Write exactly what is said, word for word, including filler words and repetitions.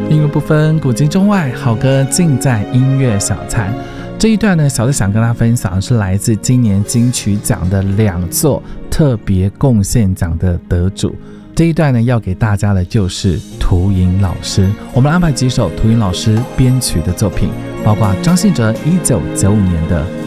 音乐不分古今中外，好歌尽在音乐小餐。这一段呢，小的想跟大家分享的是来自今年金曲奖的两座特别贡献奖的得主。这一段呢，要给大家的就是涂营老师。我们安排几首涂营老师编曲的作品，包括张信哲一九九五年的